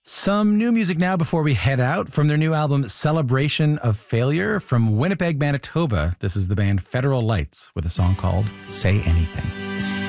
Some new music now before we head out from their new album Celebration of Failure from Winnipeg, Manitoba. This is the band Federal Lights with a song called Say Anything.